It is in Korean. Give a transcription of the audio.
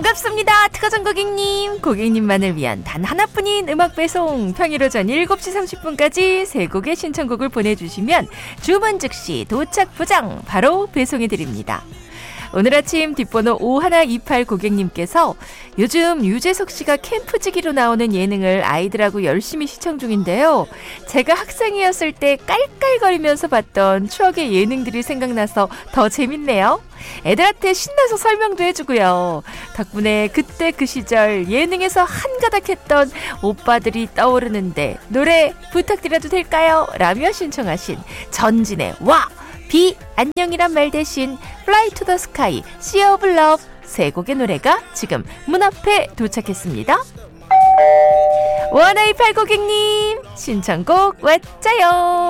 반갑습니다. 특허전 고객님. 고객님만을 위한 단 하나뿐인 음악 배송. 평일 오전 7시 30분까지 세 곡의 신청곡을 보내주시면 주문 즉시 도착 보장 바로 배송해드립니다. 오늘 아침 뒷번호 5128 고객님께서 요즘 유재석 씨가 캠프지기로 나오는 예능을 아이들하고 열심히 시청 중인데요. 제가 학생이었을 때 깔깔거리면서 봤던 추억의 예능들이 생각나서 더 재밌네요. 애들한테 신나서 설명도 해주고요. 덕분에 그때 그 시절 예능에서 한가닥했던 오빠들이 떠오르는데 노래 부탁드려도 될까요? 라며 신청하신 전진의 와! 비 안녕이란 말 대신 Fly to the Sky, Sea of Love 세 곡의 노래가 지금 문 앞에 도착했습니다. 5128 고객님 신청곡 왔자요.